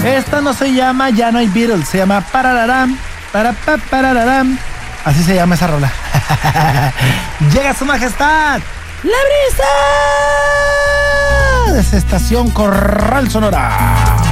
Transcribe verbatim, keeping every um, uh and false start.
Esta no se llama Ya no hay Beatles, se llama Parararam, para pa parararam. Así se llama esa rola. Llega su majestad, la brisa de esa estación Corral Sonora.